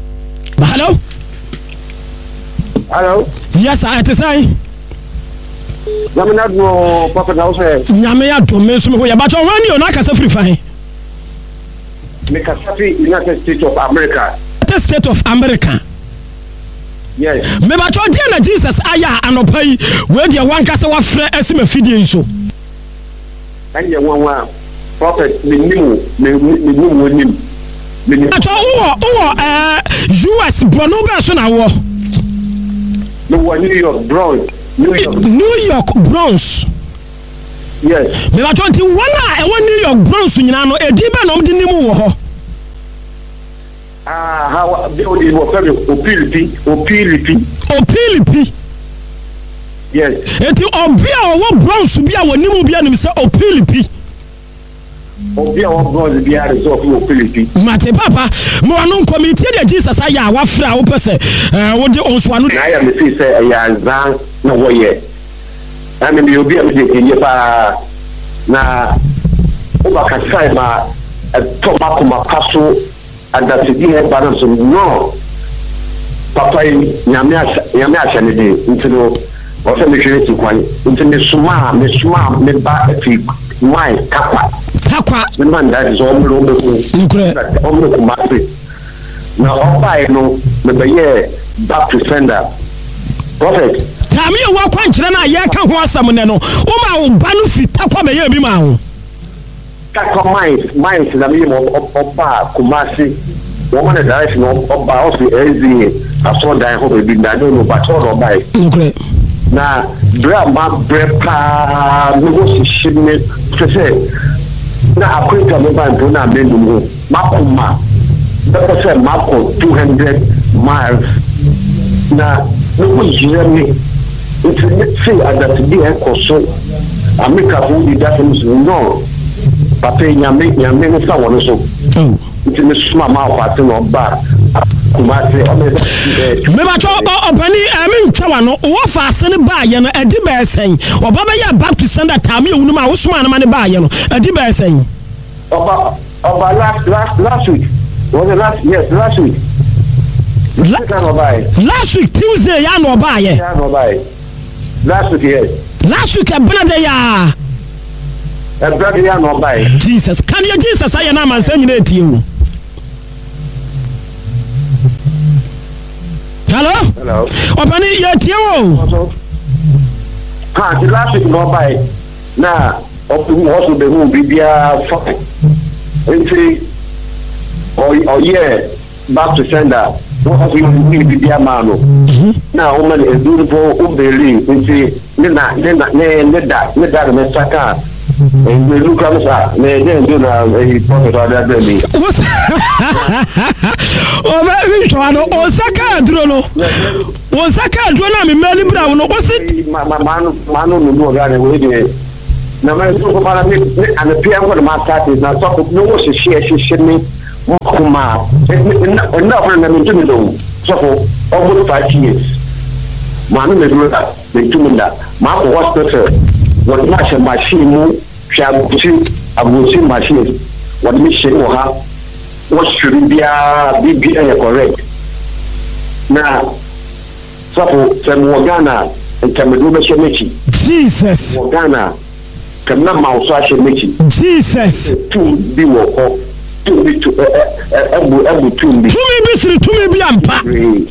no hello yes I te say Nyame no papa na wo say nyame ya do me so me ho ya ba cho wani o na kasa free fan me kasa free United States of America. United States of America. Yes. Me ba cho dia na Jesus aya anopa yi we dia wan kasa wa frɛ asima fidie nso. Anya wan prophet minimu wonim. Acho wo US Brono be so na wo. No New York Bronx. New York Bronx. Yes. Me ba cho nti wana e wo New York Bronx nyina no edi be na omdi nimu wo ho. How building was Opilipi. Yes. Eti obia wo Bronx bia wo nimu bia nim se Opilipi. Obia wo Bronx bia resort Opilipi. Mate papa, mo anu committee de Jesus aya wa fra wo pese wo de onso anu. Na ya me say ya zan na wo ye. Na me obia me de ye pa na o ba ka sai ma to ba ko ma paso adasidi he balance no papa nyame asha ne de ntino o se me hwere ti kwan ntine suma me ba fi mai takwa me man that is all me ko mase na oba no me be ye back to sender prophet tami e wa kwan kire na ye ka ho asam ne no o ma wo ba no fi takwa be ye bi ma ho takwa mai na me oba kumasi woman the direction oba also easy aso dan ho be na no ba to no bai na bra ma brepa no si shime se na akwenta me ba ndo na me ndu makuma da se mako 200 miles na no yire me it's say that be e koso America who did that no papa nyame no sa wono so nti me suma ma kwate no ba kuma se me ba cho opani me ntwa wa no wo fa ase ne ba ye no edi ba esen oba ba ya back to sender time ye wunu ma wo suma na ma ne ba ye no edi ba esen oba last week was the last week last week Tuesday ya no ba ye last week yes last week abena de ya brother ya no buy Jesus can you Jesus aya na man sanyina etie wo hello opani ye tie wo the last week no buy na open also the room bibia nti ɔyɛ back to sender wọ́n fi ní ibi bí a máa lò. náà wọ́n mẹ́rin ẹ̀dúró fún obìnrin nti ne da ne mẹ́sàkà ẹ̀dúró kọ́mísà ní ẹ̀jẹ̀ ẹ̀dúró na pọ́kẹ̀tì ọ̀dẹ́ abẹ́rẹ́ mi. ọbẹ̀ mi tọ́ àná ọ̀sákà ẹ̀dúró no ọ̀sákà ẹ̀dúró náà mi mẹ́rin bíra wọn ó sì. màá nù nínú ọ̀gá rẹ̀ wọ́n yé na mẹ́rin tó kọ́ fara mi àná pí ẹ̀kọ́ ni máa sáàtì náà sọ́kù ní wọ́n ṣiṣẹ́ ní kuma ina ọ̀rẹ́ na mẹ́tún mi lòun sọ́kù almost 5 years màá nù mẹ́tún mi da màá kọ́ hospital wọ́n ti máa ṣe machine mu ṣe àbùsí machine wọ́n ti mi ṣe wọ̀ ha wọ́n ṣùrù bí ẹ̀yẹ correct na sọ́kù sẹ́mu wọ Ghana ntẹ̀mẹ̀dúró bẹ́ ṣe méjì. Jesus. wọ Ghana kẹ̀mínà máa sọ àṣẹ méjì. Jesus. tún bí wọ̀ kọ́. Tumi bisiri tumi bi ampa.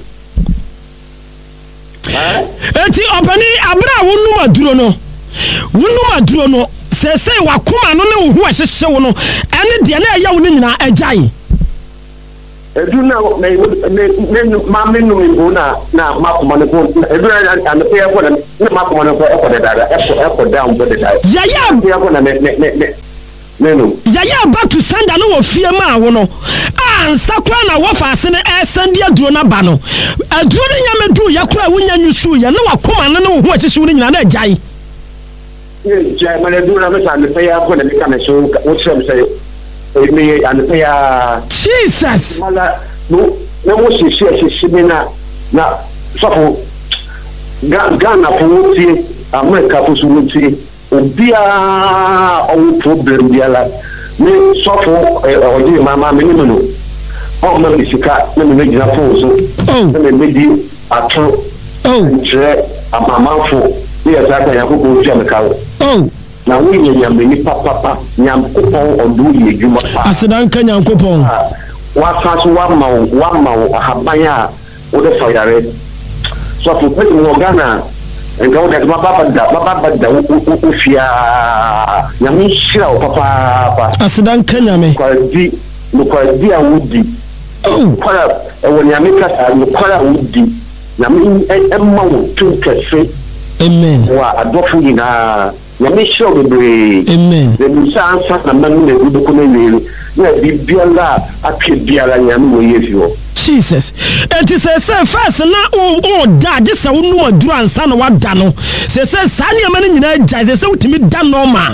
Eti ọpẹni abira wọnum aduro no sese wakoma no ne wo ahyehyɛ wo no ɛne deɛ na ɛyɛ wo no nyinaa agyae. Edu na maame num ibo na makoma ne ko edu na ne pɛ ko na makoma ne ko ɛkɔ dada ɛkɔ down bɔ dada. Yaya ko na ne yaya back to sender no wo fie ma wo no nsakura na wo fa ase ne send aduro na ba no aduro ne nyame du yakura wonya nyusu ya ne wakoma ne wo ho ahyehye wo nyina na agyae jai mane duro na me sa ne pɛ ya ko na me ka me so wo kyerɛ me sɛ me ane pɛ ya Jesus mala no wo hyehyɛ me na sɔfo Ghana po wo tie America po so wo tie obiara ɔwɔ problem biara ne sɔfo ɔdi mama me ne mu no ɔma me sika ne me gyina fon so ne me di ato nkyerɛ amamanfo ne yɛ saa ka Nyankopɔn tua me ka wo na woyɛ nyamani papapa Nyankopɔn ɔdo yɛ adwuma pa asedanka Nyankopɔn wasa so wama wo ahaban a wode fa yare sɔfo pɛti wɔ Ghana nka wode baba da wo fia nyame hyira wo papa asedanka nyame nokwadi a wodi nokwara ɛwɔ nyame kasa nokwara a wodi nyame ɛma wo tum kɛse amen wa adɔfo nyinaa nyame hyira wo bebree amen ɛbusa ansa na manu na ɛgu bɛkɔ no awiere na biribiara atwe biara nyame wɔ yɛ fi hɔ Jesus enti se first na o da je se wonu aduru ansa na wada no se saa ne ma nyina agya se wutimi da normal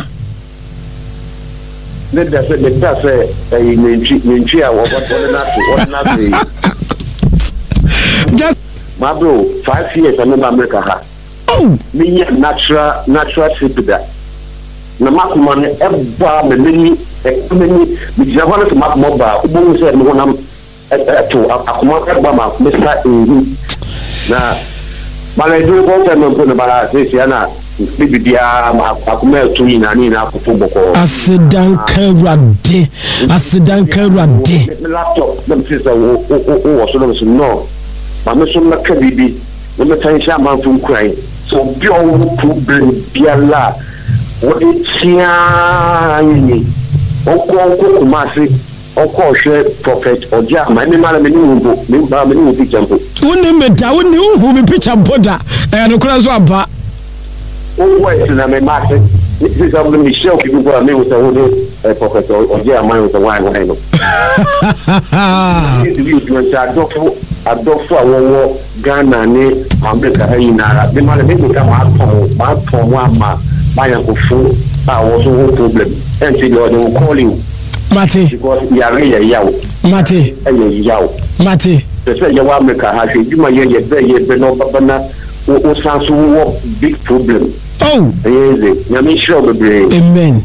ne da se mentwi a wona na just ma bro 5 years I'm in America ha me natural sipida na makuma ne eba me meni me java na makuma ba ubo se me wonam to akoma ba ma Mr. na bala do ko ta no ko bala se na bibidia akoma to yina ni na akofo boko asidanka rade laptop dem se wo so no ma me so na ka bibi me tan sha man fu kurai so bi o problem biala wo tia ni o ko kumasi ọkọ ọhwẹ prophet ọjà ma ẹni mara mi ni wo bo mi ba mi ni wo picture mpo woni meda woni hu mi picture mpo da no kura so aba o wo esi na me ma se this is something me share people for me with the prophet ọjà ma with the wine no this is you to adofo awowo Ghana ni America ha yinara be mara me ka ma ton wa ma yan ko fu a wo so problem and they will call you Mate. Because yare yawo. Mate. Yawo. Mate. Pese ya wa America ha hwe djuma ye no baba na o sanso wo big problem. Oh. Yeze. Nyame shiro bebre. Amen.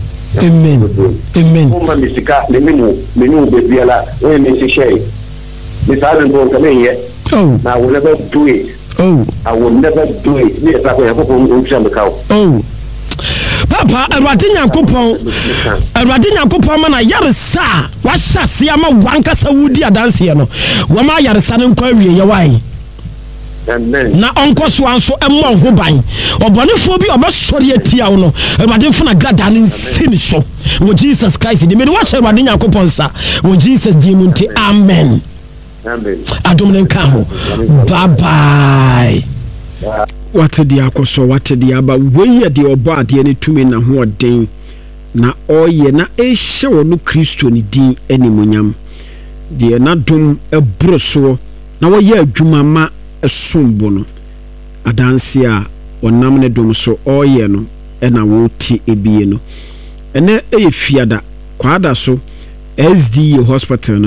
Mama misika le menu bebiala o me se shey. Me sa den bon kame ye. Oh. I will never do it. Oh. I will never do it. Me sa ko ya ko ntwa me kawo. Oh. Papa Awurade Nyankopɔn ma na yaresa wa hyase ama wankasa wudi adanse no wa ma yaresa ne nkwa wie ye wai na onko so anso emma ho ban obonefo bi obesori atia wo no Awurade fo na grada ne nsini so wo Jesus Christ di me wa hye Awurade Yakobon sa wo Jesus di mu nti amen adom ne nka ho bye bye what the akoso what the aba we de obo ade ne tumi na ho oden na oye na ehye wo no Kristo ni din animunyam de na dom ebroso na wo ye adwuma ma esombo no adanse a onam ne dom so oye no na wo ti ebie no ene efiada kwada so SDA hospital no